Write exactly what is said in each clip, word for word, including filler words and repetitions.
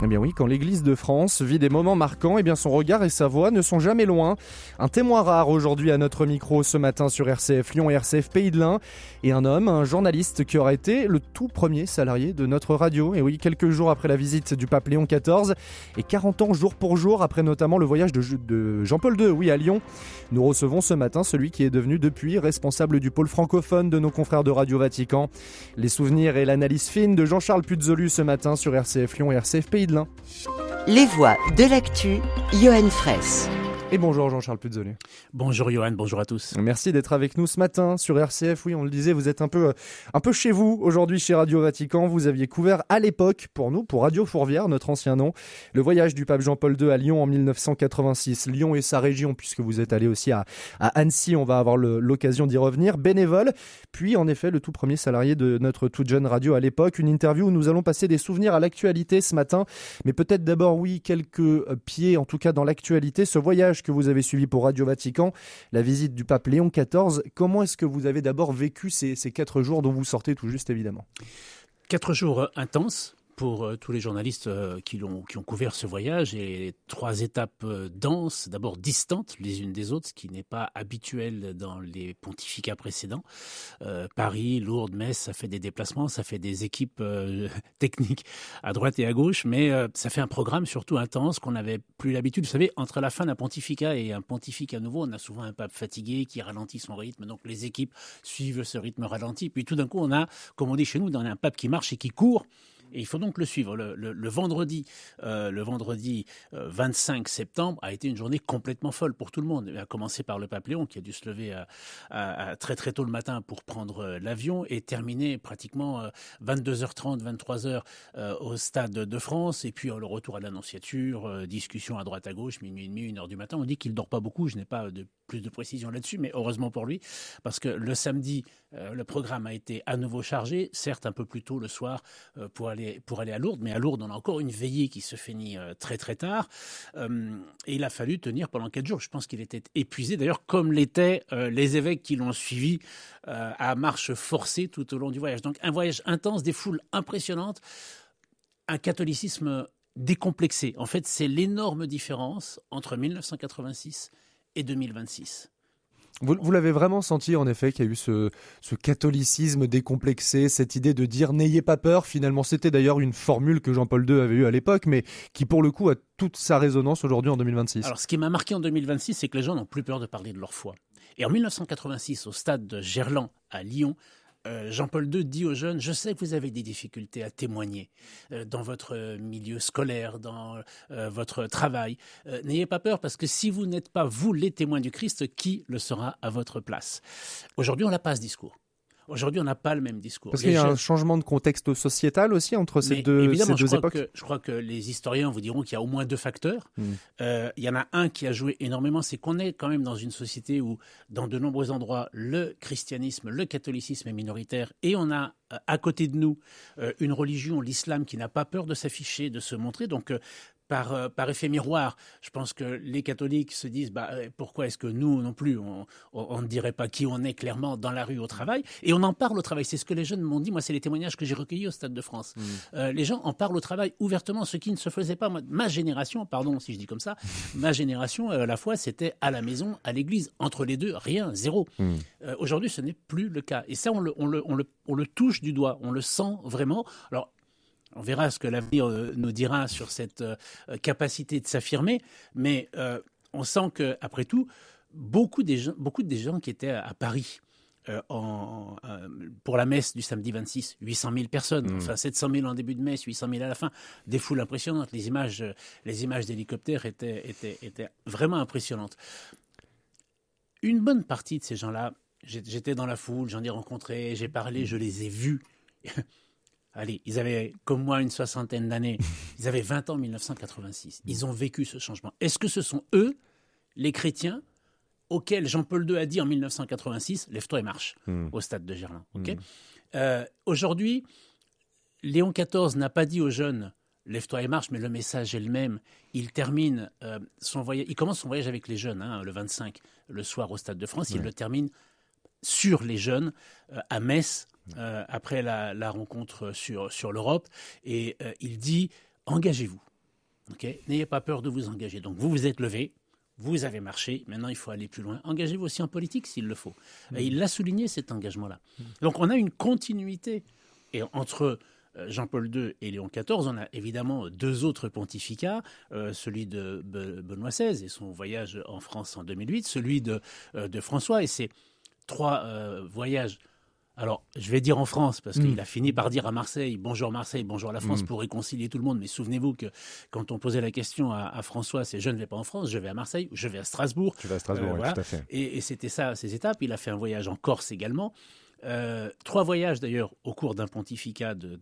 Eh bien oui, quand l'Église de France vit des moments marquants, eh bien son regard et sa voix ne sont jamais loin. Un témoin rare aujourd'hui à notre micro ce matin sur R C F Lyon et R C F Pays de l'Ain. Et un homme, un journaliste qui aura été le tout premier salarié de notre radio. Et oui, quelques jours après la visite du pape Léon quatorze et quarante ans jour pour jour après notamment le voyage de, de Jean-Paul deux, oui, à Lyon. Nous recevons ce matin celui qui est devenu depuis responsable du pôle francophone de nos confrères de Radio Vatican. Les souvenirs et l'analyse fine de Jean-Charles Puzolu ce matin sur R C F Lyon et R C F Pays de l'Ain. Les voix de l'actu, Johan Fraisse. Et bonjour Jean-Charles Puzolu. Bonjour Johan, bonjour à tous. Merci d'être avec nous ce matin sur R C F. Oui, on le disait, vous êtes un peu, un peu chez vous aujourd'hui chez Radio Vatican. Vous aviez couvert à l'époque, pour nous, pour Radio Fourvière, notre ancien nom, le voyage du pape Jean-Paul deux à Lyon en mille neuf cent quatre-vingt-six. Lyon et sa région, puisque vous êtes allé aussi à, à Annecy, on va avoir le, l'occasion d'y revenir. Bénévole, puis en effet le tout premier salarié de notre toute jeune radio à l'époque. Une interview où nous allons passer des souvenirs à l'actualité ce matin. Mais peut-être d'abord, oui, quelques pieds, en tout cas dans l'actualité. Ce voyage que vous avez suivi pour Radio Vatican, la visite du pape Léon quatorze. Comment est-ce que vous avez d'abord vécu ces, ces quatre jours dont vous sortez tout juste évidemment ? Quatre jours intenses pour euh, tous les journalistes euh, qui, l'ont, qui ont couvert ce voyage, et trois étapes euh, denses, d'abord distantes les unes des autres, ce qui n'est pas habituel dans les pontificats précédents. Euh, Paris, Lourdes, Metz, ça fait des déplacements, ça fait des équipes euh, techniques à droite et à gauche, mais euh, ça fait un programme surtout intense qu'on n'avait plus l'habitude. Vous savez, entre la fin d'un pontificat et un pontificat nouveau, on a souvent un pape fatigué qui ralentit son rythme, donc les équipes suivent ce rythme ralenti, puis tout d'un coup on a, comme on dit chez nous, on a un pape qui marche et qui court. Et il faut donc le suivre. Le, le, le vendredi, euh, le vendredi euh, vingt-cinq septembre a été une journée complètement folle pour tout le monde. A commencé par le pape Léon qui a dû se lever à, à, à très très tôt le matin pour prendre euh, l'avion et terminer pratiquement euh, vingt-deux heures trente, vingt-trois heures euh, au Stade de France. Et puis euh, le retour à l'Annonciature, euh, discussion à droite à gauche, minuit et demi, une heure du matin. On dit qu'il dort pas beaucoup. Je n'ai pas de plus de précision là-dessus, mais heureusement pour lui, parce que le samedi, euh, le programme a été à nouveau chargé, certes un peu plus tôt le soir euh, pour aller pour aller à Lourdes, mais à Lourdes, on a encore une veillée qui se finit euh, très très tard. Euh, et il a fallu tenir pendant quatre jours. Je pense qu'il était épuisé, d'ailleurs, comme l'étaient euh, les évêques qui l'ont suivi euh, à marche forcée tout au long du voyage. Donc un voyage intense, des foules impressionnantes, un catholicisme décomplexé. En fait, c'est l'énorme différence entre mille neuf cent quatre-vingt-six et deux mille vingt-six. Vous, vous l'avez vraiment senti en effet qu'il y a eu ce, ce catholicisme décomplexé, cette idée de dire n'ayez pas peur. Finalement, c'était d'ailleurs une formule que Jean-Paul deux avait eue à l'époque, mais qui pour le coup a toute sa résonance aujourd'hui en deux mille vingt-six. Alors ce qui m'a marqué en deux mille vingt-six, c'est que les gens n'ont plus peur de parler de leur foi. Et en mille neuf cent quatre-vingt-six, au stade de Gerland à Lyon, Euh, Jean-Paul deux dit aux jeunes, je sais que vous avez des difficultés à témoigner euh, dans votre milieu scolaire, dans euh, votre travail. Euh, n'ayez pas peur parce que si vous n'êtes pas, vous, les témoins du Christ, qui le sera à votre place ? Aujourd'hui, on n'a pas ce discours. Aujourd'hui, on n'a pas le même discours. Parce qu'il y a jeunes... un changement de contexte sociétal aussi entre ces Mais deux, évidemment, ces deux je époques. Que, je crois que les historiens vous diront qu'il y a au moins deux facteurs. Mmh. Euh, il y en a un qui a joué énormément, c'est qu'on est quand même dans une société où, dans de nombreux endroits, le christianisme, le catholicisme est minoritaire, et on a à côté de nous euh, une religion, l'islam, qui n'a pas peur de s'afficher, de se montrer. Donc, euh, Par, euh, par effet miroir, je pense que les catholiques se disent bah, euh, pourquoi est-ce que nous non plus, on, on, on ne dirait pas qui on est clairement dans la rue au travail, et on en parle au travail. C'est ce que les jeunes m'ont dit, moi c'est les témoignages que j'ai recueillis au Stade de France. Mmh. Euh, les gens en parlent au travail ouvertement, ce qui ne se faisait pas. Moi, ma génération, pardon si je dis comme ça, ma génération, euh, la foi c'était à la maison, à l'église, entre les deux, rien, zéro. Mmh. Euh, aujourd'hui ce n'est plus le cas, et ça on le, on, le, on, le, on le touche du doigt, on le sent vraiment. Alors on verra ce que l'avenir nous dira sur cette capacité de s'affirmer, mais euh, on sent qu'après tout, beaucoup des gens, beaucoup des gens qui étaient à Paris euh, en, euh, pour la messe du samedi vingt-six, huit cent mille personnes, mmh. enfin sept cent mille en début de messe, huit cent mille à la fin, des foules impressionnantes. Les images, les images d'hélicoptères étaient, étaient, étaient vraiment impressionnantes. Une bonne partie de ces gens-là, j'étais dans la foule, j'en ai rencontré, j'ai parlé, je les ai vus. Allez, ils avaient, comme moi, une soixantaine d'années. Ils avaient vingt ans en mille neuf cent quatre-vingt-six. Ils ont vécu ce changement. Est-ce que ce sont eux, les chrétiens, auxquels Jean-Paul deux a dit en mille neuf cent quatre-vingt-six, lève-toi et marche, mmh. au stade de Gerland. Okay mmh. euh, aujourd'hui, Léon quatorze n'a pas dit aux jeunes, lève-toi et marche, mais le message est le même. Il termine euh, son voyage, il commence son voyage avec les jeunes, hein, le vingt-cinq, le soir au Stade de France. Mmh. Il le termine sur les jeunes, euh, à Metz, euh, après la, la rencontre sur, sur l'Europe. Et euh, il dit, engagez-vous. Okay, n'ayez pas peur de vous engager. Donc vous vous êtes levé, vous avez marché, maintenant il faut aller plus loin. Engagez-vous aussi en politique s'il le faut. Mmh. Et il l'a souligné, cet engagement-là. Mmh. Donc on a une continuité. Et entre Jean-Paul deux et Léon quatorze, on a évidemment deux autres pontificats, euh, celui de Benoît seize et son voyage en France en deux mille huit, celui de, euh, de François et ces trois euh, voyages. Alors, je vais dire en France, parce mmh. qu'il a fini par dire à Marseille, bonjour Marseille, bonjour la France, mmh. pour réconcilier tout le monde. Mais souvenez-vous que quand on posait la question à, à François, c'est je ne vais pas en France, je vais à Marseille, je vais à Strasbourg. Je vais à Strasbourg, euh, oui, voilà. Tout à fait. Et, et c'était ça, ces étapes. Il a fait un voyage en Corse également. Euh, trois voyages d'ailleurs au cours d'un pontificat de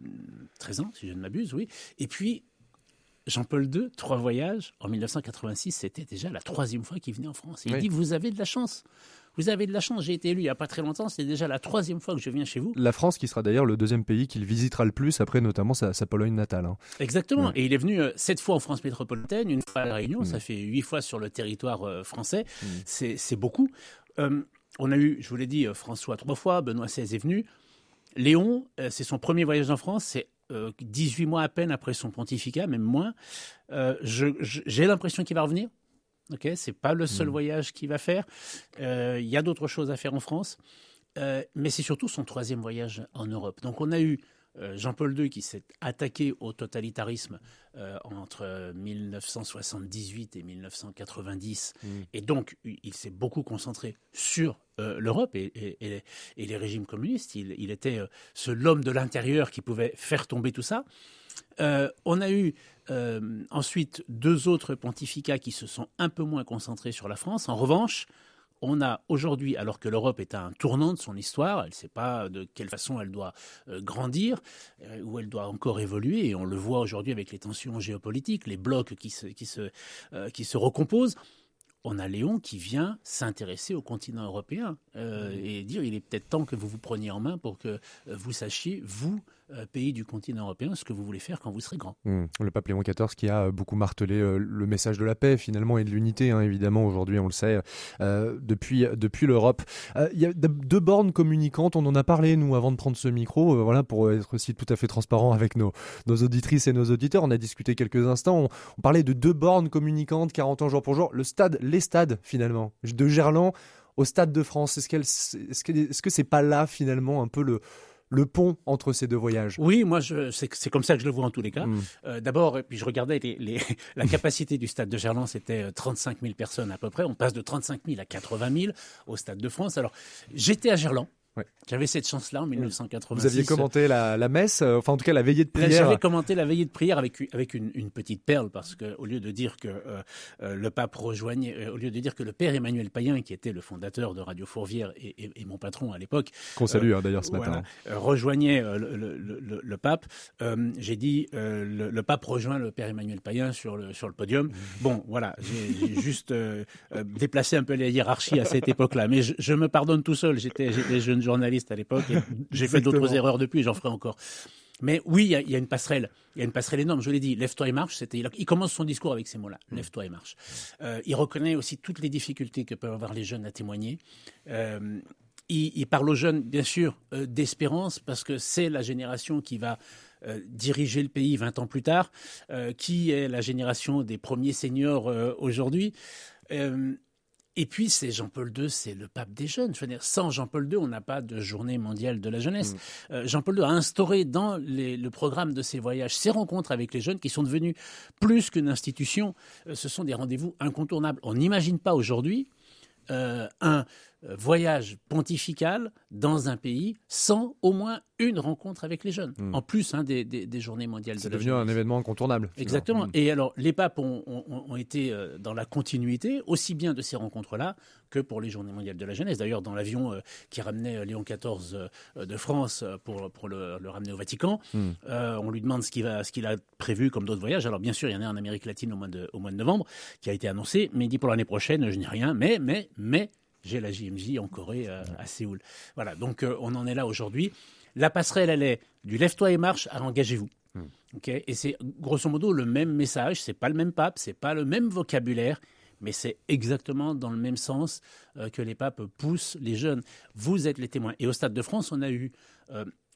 treize ans, si je ne m'abuse, oui. Et puis, Jean-Paul deux, trois voyages. En mille neuf cent quatre-vingt-six, c'était déjà la troisième fois qu'il venait en France. Et il oui. dit, vous avez de la chance. Vous avez de la chance, j'ai été élu il n'y a pas très longtemps, c'est déjà la troisième fois que je viens chez vous. La France qui sera d'ailleurs le deuxième pays qu'il visitera le plus, après notamment sa, sa Pologne natale. Hein. Exactement, ouais. Et il est venu euh, sept fois en France métropolitaine, une fois à La Réunion, mmh. ça fait huit fois sur le territoire euh, français, mmh. c'est, c'est beaucoup. Euh, on a eu, je vous l'ai dit, François trois fois, Benoît seize est venu. Léon, euh, c'est son premier voyage en France, c'est euh, dix-huit mois à peine après son pontificat, même moins. Euh, je, je, j'ai l'impression qu'il va revenir. Ok, c'est pas le seul mmh. voyage qu'il va faire. Il euh, y a d'autres choses à faire en France, euh, mais c'est surtout son troisième voyage en Europe. Donc on a eu euh, Jean-Paul deux qui s'est attaqué au totalitarisme euh, entre mille neuf cent soixante-dix-huit et mille neuf cent quatre-vingt-dix, mmh. et donc il s'est beaucoup concentré sur euh, l'Europe et, et, et, les, et les régimes communistes. Il, il était euh, ce l'homme de l'intérieur qui pouvait faire tomber tout ça. Euh, on a eu euh, ensuite deux autres pontificats qui se sont un peu moins concentrés sur la France. En revanche, on a aujourd'hui, alors que l'Europe est à un tournant de son histoire, elle ne sait pas de quelle façon elle doit euh, grandir, euh, où elle doit encore évoluer, et on le voit aujourd'hui avec les tensions géopolitiques, les blocs qui se, qui se, euh, qui se recomposent. On a Léon qui vient s'intéresser au continent européen euh, et dire il est peut-être temps que vous vous preniez en main pour que euh, vous sachiez, vous, euh, pays du continent européen, ce que vous voulez faire quand vous serez grand. Mmh. Le pape Léon quatorze qui a beaucoup martelé euh, le message de la paix finalement et de l'unité, hein, évidemment, aujourd'hui, on le sait, euh, depuis, depuis l'Europe. Euh, il y a deux bornes communicantes, on en a parlé, nous, avant de prendre ce micro, euh, voilà, pour être aussi tout à fait transparent avec nos, nos auditrices et nos auditeurs. On a discuté quelques instants, on, on parlait de deux bornes communicantes, quarante ans jour pour jour. Le stade, les stades, finalement, de Gerland au Stade de France. Est-ce, qu'elle, est-ce, que, est-ce que c'est pas là, finalement, un peu le... le pont entre ces deux voyages? Oui, moi, je, c'est, c'est comme ça que je le vois en tous les cas. Mmh. Euh, d'abord, puis je regardais les, les, la capacité du Stade de Gerland, c'était trente-cinq mille personnes à peu près. On passe de trente-cinq mille à quatre-vingt mille au Stade de France. Alors, j'étais à Gerland. Ouais. J'avais cette chance-là en dix-neuf cent quatre-vingt-six. Vous aviez commenté la, la messe, euh, enfin en tout cas la veillée de prière. J'avais commenté la veillée de prière avec, avec une, une petite perle, parce qu'au lieu de dire que euh, euh, le pape rejoignait, euh, au lieu de dire que le père Emmanuel Payen, qui était le fondateur de Radio Fourvière et, et, et mon patron à l'époque, qu'on salue euh, hein, d'ailleurs ce matin, voilà, euh, rejoignait euh, le, le, le, le pape, euh, j'ai dit euh, le, le pape rejoint le père Emmanuel Payen sur le, sur le podium. Mmh. Bon, voilà, j'ai, j'ai juste euh, euh, déplacé un peu les hiérarchies à cette époque-là, mais je, je me pardonne tout seul, j'étais, j'étais jeune journaliste à l'époque. J'ai fait d'autres erreurs depuis, j'en ferai encore. Mais oui, il y, y a une passerelle. Il y a une passerelle énorme. Je l'ai dit, lève-toi et marche. C'était, il commence son discours avec ces mots-là. Mmh. Lève-toi et marche. Euh, il reconnaît aussi toutes les difficultés que peuvent avoir les jeunes à témoigner. Euh, il, il parle aux jeunes, bien sûr, euh, d'espérance, parce que c'est la génération qui va euh, diriger le pays vingt ans plus tard, euh, qui est la génération des premiers seniors euh, aujourd'hui. Euh, Et puis, c'est Jean-Paul deux, c'est le pape des jeunes. Je veux dire, sans Jean-Paul deux, on n'a pas de journée mondiale de la jeunesse. Mmh. Euh, Jean-Paul deux a instauré dans les, le programme de ses voyages, ses rencontres avec les jeunes qui sont devenus plus qu'une institution. Euh, ce sont des rendez-vous incontournables. On n'imagine pas aujourd'hui euh, un voyage pontifical dans un pays sans au moins une rencontre avec les jeunes, mmh. en plus hein, des, des, des journées mondiales c'est de la jeunesse. C'est devenu un événement incontournable. Exactement. Mmh. Et alors, les papes ont, ont, ont été euh, dans la continuité, aussi bien de ces rencontres-là que pour les journées mondiales de la jeunesse. D'ailleurs, dans l'avion euh, qui ramenait Léon quatorze euh, de France pour, pour le, le ramener au Vatican, mmh. euh, on lui demande ce qu'il, va, ce qu'il a prévu comme d'autres voyages. Alors, bien sûr, il y en a un en Amérique latine au mois de, au mois de novembre qui a été annoncé, mais il dit pour l'année prochaine, je n'ai rien, mais, mais, mais, j'ai la J M J en Corée, euh, à Séoul. Voilà, donc euh, on en est là aujourd'hui. La passerelle, elle est du lève-toi et marche à engagez-vous. Mmh. Okay, et c'est grosso modo le même message, c'est pas le même pape, c'est pas le même vocabulaire, mais c'est exactement dans le même sens euh, que les papes poussent les jeunes. Vous êtes les témoins. Et au Stade de France, on a eu euh,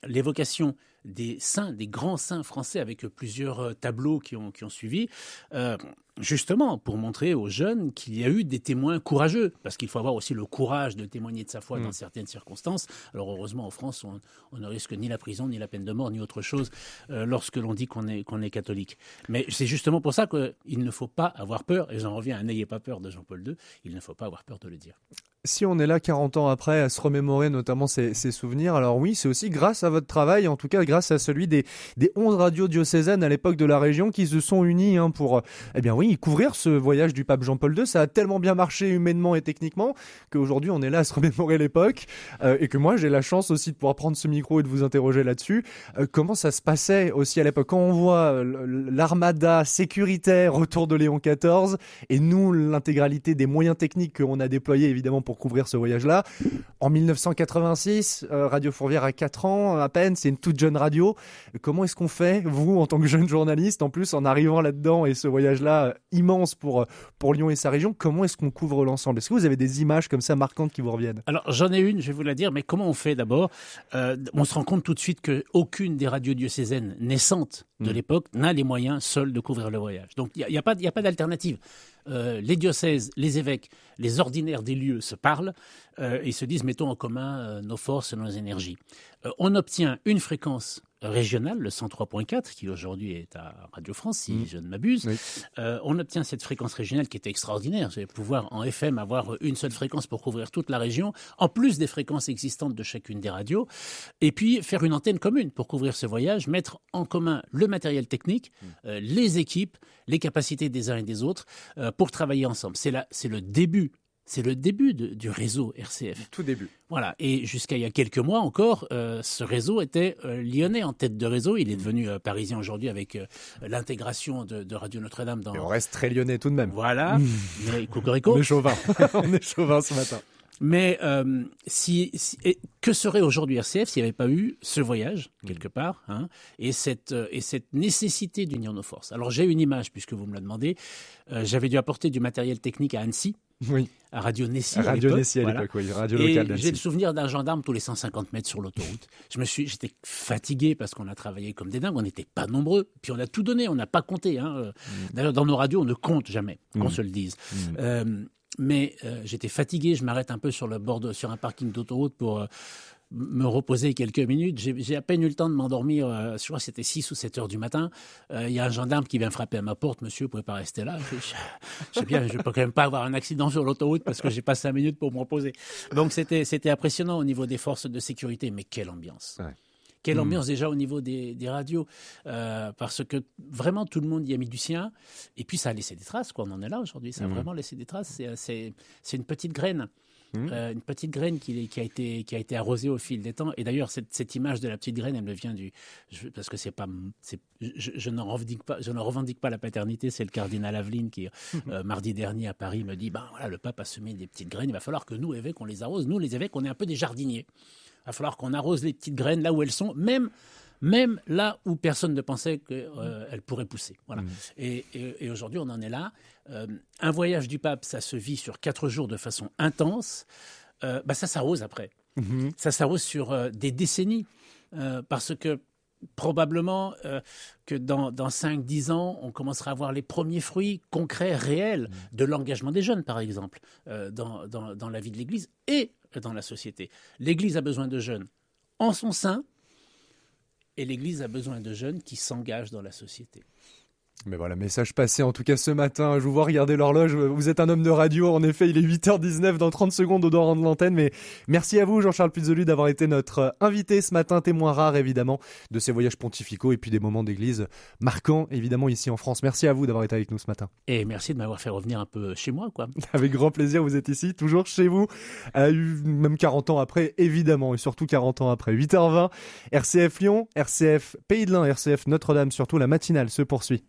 l'évocation des saints, des grands saints français avec plusieurs tableaux qui ont, qui ont suivi, euh, justement pour montrer aux jeunes qu'il y a eu des témoins courageux, parce qu'il faut avoir aussi le courage de témoigner de sa foi mmh. dans certaines circonstances. Alors heureusement en France, on, on ne risque ni la prison, ni la peine de mort, ni autre chose euh, lorsque l'on dit qu'on est, qu'on est catholique. Mais c'est justement pour ça qu'il ne faut pas avoir peur, et j'en reviens à « N'ayez pas peur » de Jean-Paul deux, il ne faut pas avoir peur de le dire. Si on est là quarante ans après à se remémorer notamment ces, ces souvenirs, alors oui, c'est aussi grâce à votre travail, en tout cas grâce à celui des, des onze radios diocésaines à l'époque de la région qui se sont unies hein, pour eh bien oui, couvrir ce voyage du pape Jean-Paul deux. Ça a tellement bien marché humainement et techniquement qu'aujourd'hui on est là à se remémorer l'époque euh, et que moi j'ai la chance aussi de pouvoir prendre ce micro et de vous interroger là-dessus. Euh, comment ça se passait aussi à l'époque quand on voit l'armada sécuritaire autour de Léon quatorze et nous l'intégralité des moyens techniques qu'on a déployés évidemment pour pour couvrir ce voyage-là. En dix-neuf cent quatre-vingt-six, euh, Radio Fourvière a quatre ans à peine, c'est une toute jeune radio. Comment est-ce qu'on fait, vous, en tant que jeune journaliste, en plus en arrivant là-dedans et ce voyage-là euh, immense pour, pour Lyon et sa région, comment est-ce qu'on couvre l'ensemble? Est-ce que vous avez des images comme ça marquantes qui vous reviennent? Alors j'en ai une, je vais vous la dire, mais comment on fait d'abord? euh, On se rend compte tout de suite qu'aucune des radios diocésaines naissantes de mmh. l'époque n'a les moyens seuls de couvrir le voyage. Donc il n'y a, a pas, y a pas d'alternative. Euh, les diocèses, les évêques, les ordinaires des lieux se parlent euh, et se disent mettons en commun euh, nos forces et nos énergies. Euh, on obtient une fréquence régionale, le cent trois point quatre, qui aujourd'hui est à Radio France, si mmh. je ne m'abuse. Oui. Euh, on obtient cette fréquence régionale qui était extraordinaire. Vous allez pouvoir en F M avoir une seule fréquence pour couvrir toute la région, en plus des fréquences existantes de chacune des radios, et puis faire une antenne commune pour couvrir ce voyage, mettre en commun le matériel technique, mmh. euh, les équipes, les capacités des uns et des autres euh, pour travailler ensemble. C'est, la, c'est le début. C'est le début de, du réseau R C F. Tout début. Voilà. Et jusqu'à il y a quelques mois encore, euh, ce réseau était euh, lyonnais en tête de réseau. Il est devenu euh, parisien aujourd'hui avec euh, l'intégration de, de Radio Notre-Dame dans... Et on reste très lyonnais tout de même. Voilà. Mmh. Mais cocorico. On est chauvin. On est chauvin ce matin. Mais euh, si, si, et que serait aujourd'hui R C F s'il n'y avait pas eu ce voyage, quelque part, hein, et, cette, euh, et cette nécessité d'unir nos forces? Alors j'ai une image, puisque vous me la demandez. Euh, j'avais dû apporter du matériel technique à Annecy, oui. à Radio Nessie à, à Radio Nessie à l'époque, voilà. Oui, radio locale d'Annecy. Et j'ai le souvenir d'un gendarme tous les cent cinquante mètres sur l'autoroute. Je me suis, j'étais fatigué parce qu'on a travaillé comme des dingues, on n'était pas nombreux, puis on a tout donné, on n'a pas compté. Hein. Mm. D'ailleurs, dans nos radios, on ne compte jamais, qu'on mm. se le dise. Mm. Euh, Mais euh, j'étais fatigué, je m'arrête un peu sur le bord de, sur un parking d'autoroute pour euh, me reposer quelques minutes. J'ai, j'ai à peine eu le temps de m'endormir, euh, je crois que c'était six ou sept heures du matin. Il euh, y a un gendarme qui vient frapper à ma porte. Monsieur, vous pouvez pas rester là. Je, je, je sais bien, je peux quand même pas avoir un accident sur l'autoroute parce que j'ai pas cinq minutes pour me reposer. Donc c'était, c'était impressionnant au niveau des forces de sécurité. Mais quelle ambiance! Ouais. Quelle ambiance mmh. déjà au niveau des, des radios, euh, parce que vraiment tout le monde y a mis du sien, et puis ça a laissé des traces, quoi. On en est là aujourd'hui, ça a mmh. vraiment laissé des traces. C'est, c'est, c'est une petite graine, mmh. euh, une petite graine qui, qui, a été, qui a été arrosée au fil des temps. Et d'ailleurs, cette, cette image de la petite graine, elle me vient du, je, parce que c'est pas, c'est, je, je ne revendique pas, je ne revendique pas la paternité. C'est le cardinal Aveline qui, euh, mardi dernier à Paris, me dit, ben voilà, le pape a semé des petites graines. Il va falloir que nous évêques on les arrose. Nous, les évêques, on est un peu des jardiniers. Il va falloir qu'on arrose les petites graines là où elles sont, même, même là où personne ne pensait qu'elles euh, pourraient pousser. Voilà. Mmh. Et, et, et aujourd'hui, on en est là. Euh, un voyage du pape, ça se vit sur quatre jours de façon intense. Euh, bah, ça s'arrose après. Mmh. Ça s'arrose sur euh, des décennies. Euh, parce que probablement euh, que dans, dans cinq dix ans, on commencera à voir les premiers fruits concrets, réels, mmh. de l'engagement des jeunes, par exemple, euh, dans, dans, dans la vie de l'Église et dans la société. L'Église a besoin de jeunes en son sein et l'Église a besoin de jeunes qui s'engagent dans la société. Mais voilà, message passé en tout cas ce matin. Je vous vois regarder l'horloge. Vous êtes un homme de radio. En effet, il est huit heures dix-neuf. Dans trente secondes, on doit rendre l'antenne. Mais merci à vous, Jean-Charles Puzolu, d'avoir été notre invité ce matin. Témoin rare, évidemment, de ces voyages pontificaux et puis des moments d'église marquants, évidemment, ici en France. Merci à vous d'avoir été avec nous ce matin. Et merci de m'avoir fait revenir un peu chez moi, quoi. Avec grand plaisir. Vous êtes ici, toujours chez vous. Euh, même quarante ans après, évidemment. Et surtout quarante ans après. huit heures vingt. R C F Lyon, R C F Pays de l'Ain, R C F Notre-Dame. Surtout, la matinale se poursuit.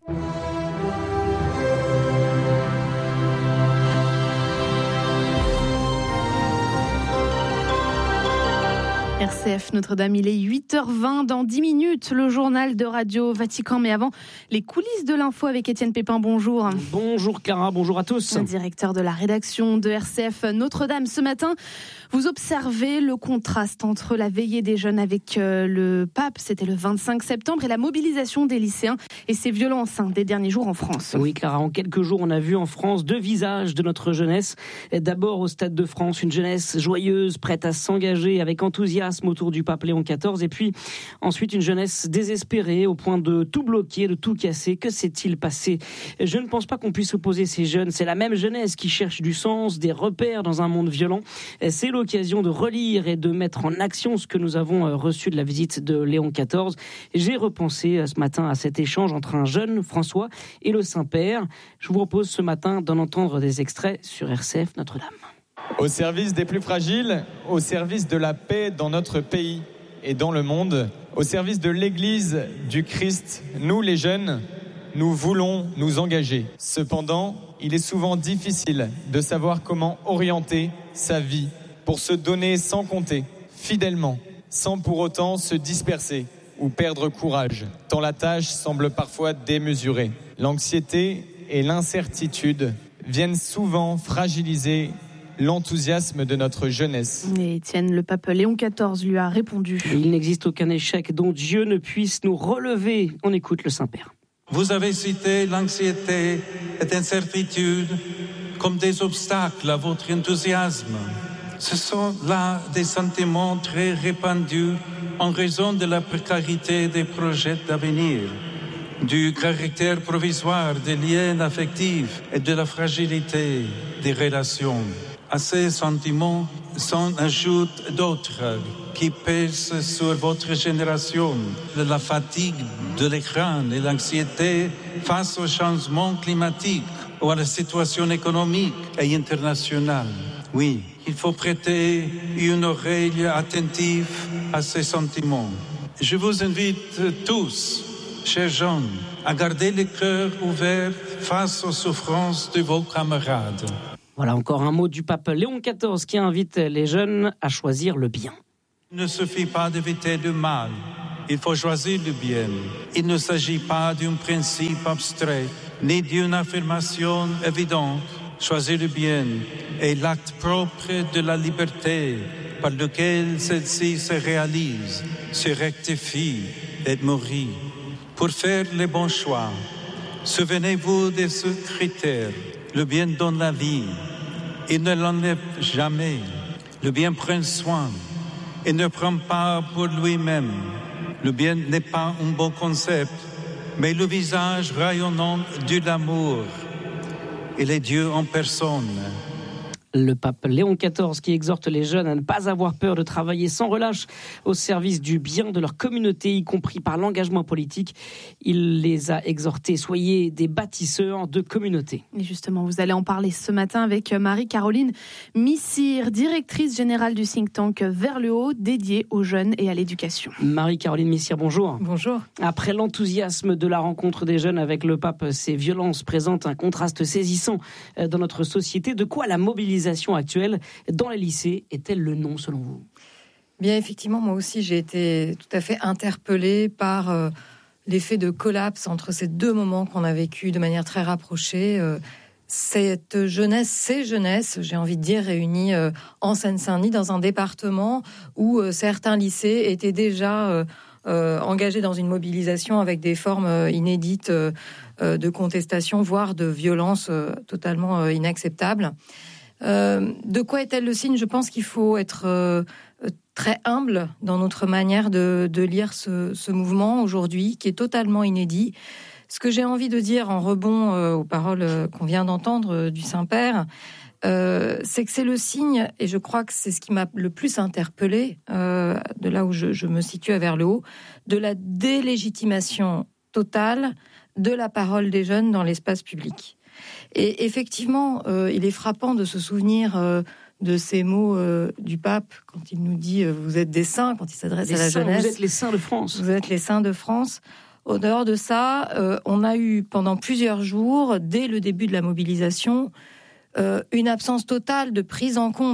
R C F Notre-Dame, il est huit heures vingt dans dix minutes, le journal de Radio Vatican. Mais avant, les coulisses de l'info avec Étienne Pépin, bonjour. Bonjour Clara, bonjour à tous. Le directeur de la rédaction de R C F Notre-Dame. Ce matin, vous observez le contraste entre la veillée des jeunes avec le pape, c'était le vingt-cinq septembre, et la mobilisation des lycéens et ces violences hein, des derniers jours en France. Oui Clara, en quelques jours, on a vu en France deux visages de notre jeunesse. D'abord au Stade de France, une jeunesse joyeuse, prête à s'engager avec enthousiasme autour du pape Léon quatorze, et puis ensuite une jeunesse désespérée au point de tout bloquer, de tout casser. Que s'est-il passé ? Je ne pense pas qu'on puisse opposer ces jeunes. C'est la même jeunesse qui cherche du sens, des repères dans un monde violent. C'est l'occasion de relire et de mettre en action ce que nous avons reçu de la visite de Léon quatorze. J'ai repensé ce matin à cet échange entre un jeune François et le Saint-Père. Je vous propose ce matin d'en entendre des extraits sur R C F Notre-Dame. Au service des plus fragiles, au service de la paix dans notre pays et dans le monde, au service de l'Église du Christ, nous les jeunes, nous voulons nous engager. Cependant, il est souvent difficile de savoir comment orienter sa vie pour se donner sans compter, fidèlement, sans pour autant se disperser ou perdre courage, tant la tâche semble parfois démesurée. L'anxiété et l'incertitude viennent souvent fragiliser l'enthousiasme de notre jeunesse. Et Étienne, le pape Léon quatorze lui a répondu. Il n'existe aucun échec dont Dieu ne puisse nous relever. On écoute le Saint-Père. Vous avez cité l'anxiété et l'incertitude comme des obstacles à votre enthousiasme. Ce sont là des sentiments très répandus en raison de la précarité des projets d'avenir, du caractère provisoire des liens affectifs et de la fragilité des relations. À ces sentiments s'en ajoutent d'autres qui pèsent sur votre génération, la fatigue de l'écran et l'anxiété face au changement climatique ou à la situation économique et internationale. Oui, il faut prêter une oreille attentive à ces sentiments. Je vous invite tous, chers jeunes, à garder le cœur ouvert face aux souffrances de vos camarades. Voilà encore un mot du pape Léon quatorze qui invite les jeunes à choisir le bien. Il ne suffit pas d'éviter le mal, il faut choisir le bien. Il ne s'agit pas d'un principe abstrait, ni d'une affirmation évidente. Choisir le bien est l'acte propre de la liberté par lequel celle-ci se réalise, se rectifie et mourit. Pour faire les bons choix, souvenez-vous de ce critère. Le bien donne la vie, il ne l'enlève jamais. Le bien prend soin, il ne prend pas pour lui-même. Le bien n'est pas un bon concept, mais le visage rayonnant de l'amour. Il est Dieu en personne. Le pape Léon quatorze qui exhorte les jeunes à ne pas avoir peur de travailler sans relâche au service du bien de leur communauté, y compris par l'engagement politique. Il les a exhortés, soyez des bâtisseurs de communauté. Et justement, vous allez en parler ce matin avec Marie-Caroline Missire, directrice générale du think tank Vers le Haut, dédié aux jeunes et à l'éducation. Marie-Caroline Missire, bonjour. Bonjour. Après l'enthousiasme de la rencontre des jeunes avec le pape, ces violences présentent un contraste saisissant dans notre société. De quoi la mobilisation actuelle dans les lycées est-elle le nom selon vous ? Bien effectivement, moi aussi j'ai été tout à fait interpellée par euh, l'effet de collapse entre ces deux moments qu'on a vécu de manière très rapprochée. Euh, cette jeunesse, ces jeunesses, j'ai envie de dire, réunies euh, en Seine-Saint-Denis dans un département où euh, certains lycées étaient déjà euh, euh, engagés dans une mobilisation avec des formes euh, inédites euh, euh, de contestation, voire de violence euh, totalement euh, inacceptables. Euh, de quoi est-elle le signe ? Je pense qu'il faut être euh, très humble dans notre manière de, de lire ce, ce mouvement aujourd'hui, qui est totalement inédit. Ce que j'ai envie de dire en rebond euh, aux paroles qu'on vient d'entendre euh, du Saint-Père, euh, c'est que c'est le signe, et je crois que c'est ce qui m'a le plus interpellée, euh, de là où je, je me situe à Vers le Haut, de la délégitimation totale de la parole des jeunes dans l'espace public. Et effectivement, euh, il est frappant de se souvenir euh, de ces mots euh, du pape quand il nous dit euh, « vous êtes des saints » quand il s'adresse les à la saints, jeunesse. Vous êtes les saints de France. Vous êtes les saints de France. Au dehors de ça, euh, on a eu pendant plusieurs jours, dès le début de la mobilisation, euh, une absence totale de prise en compte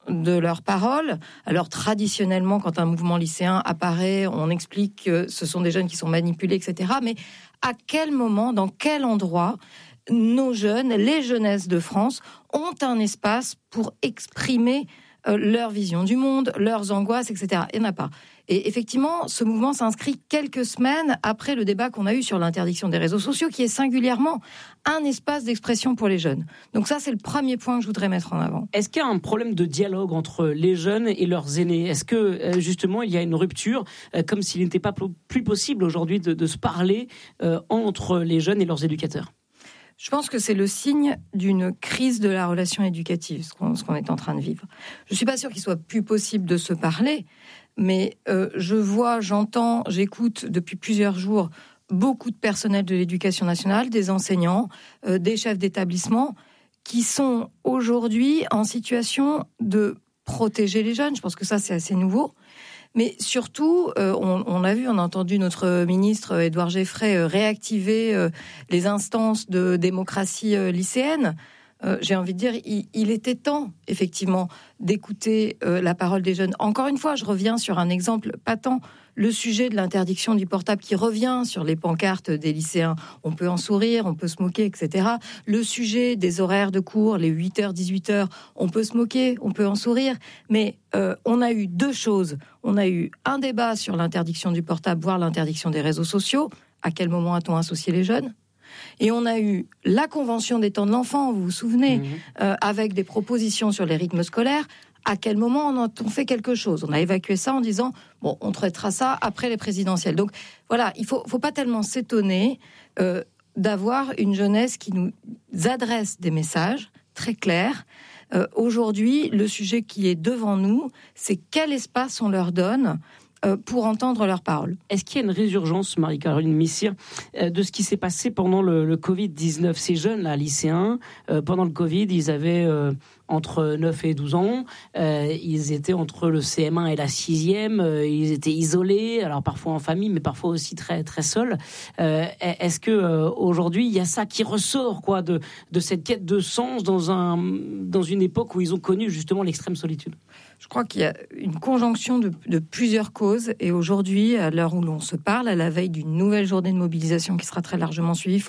de leurs paroles. Alors traditionnellement, quand un mouvement lycéen apparaît, on explique que ce sont des jeunes qui sont manipulés, et cetera. Mais à quel moment, dans quel endroit, nos jeunes, les jeunesses de France, ont un espace pour exprimer euh, leur vision du monde, leurs angoisses, et cetera. Il n'y en a pas. Et effectivement, ce mouvement s'inscrit quelques semaines après le débat qu'on a eu sur l'interdiction des réseaux sociaux, qui est singulièrement un espace d'expression pour les jeunes. Donc ça, c'est le premier point que je voudrais mettre en avant. Est-ce qu'il y a un problème de dialogue entre les jeunes et leurs aînés ? Est-ce que, justement, il y a une rupture, comme s'il n'était pas plus possible aujourd'hui de, de se parler euh, entre les jeunes et leurs éducateurs ? Je pense que c'est le signe d'une crise de la relation éducative, ce qu'on, ce qu'on est en train de vivre. Je ne suis pas sûre qu'il soit plus possible de se parler, mais euh, je vois, j'entends, j'écoute depuis plusieurs jours beaucoup de personnel de l'éducation nationale, des enseignants, euh, des chefs d'établissement, qui sont aujourd'hui en situation de protéger les jeunes. Je pense que ça, c'est assez nouveau. Mais surtout, euh, on, on a vu, on a entendu notre ministre Édouard Geffray euh, réactiver euh, les instances de démocratie euh, lycéenne. Euh, j'ai envie de dire, il, il était temps, effectivement, d'écouter euh, la parole des jeunes. Encore une fois, je reviens sur un exemple patent, le sujet de l'interdiction du portable qui revient sur les pancartes des lycéens. On peut en sourire, on peut se moquer, et cetera. Le sujet des horaires de cours, les huit heures, dix-huit heures, on peut se moquer, on peut en sourire. Mais euh, on a eu deux choses. On a eu un débat sur l'interdiction du portable, voire l'interdiction des réseaux sociaux. À quel moment a-t-on associé les jeunes ? Et on a eu la Convention des temps de l'enfant, vous vous souvenez, mmh. euh, avec des propositions sur les rythmes scolaires. À quel moment on a-t-on fait quelque chose ? On a évacué ça en disant, bon, on traitera ça après les présidentielles. Donc voilà, il ne faut, faut pas tellement s'étonner euh, d'avoir une jeunesse qui nous adresse des messages très clairs. Euh, aujourd'hui, le sujet qui est devant nous, c'est quel espace on leur donne pour entendre leurs paroles. Est-ce qu'il y a une résurgence, Marie-Caroline Messire, de ce qui s'est passé pendant le, le covid dix-neuf ? Ces jeunes, là, lycéens, euh, pendant le Covid, ils avaient euh, entre neuf et douze ans, euh, ils étaient entre le C M un et la sixième, euh, ils étaient isolés, alors parfois en famille, mais parfois aussi très, très seuls. Euh, est-ce que euh, aujourd'hui, il y a ça qui ressort, quoi, de, de cette quête de sens dans, un, dans une époque où ils ont connu justement l'extrême solitude ? Je crois qu'il y a une conjonction de, de plusieurs causes. Et aujourd'hui, à l'heure où l'on se parle, à la veille d'une nouvelle journée de mobilisation qui sera très largement suivie,